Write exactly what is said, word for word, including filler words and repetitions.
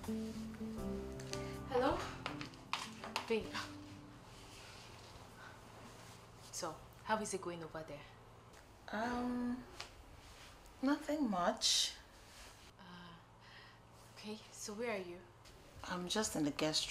Hello? Babe. So, how is it going over there? Um, nothing much. Uh, okay, so where are you? I'm just in the guest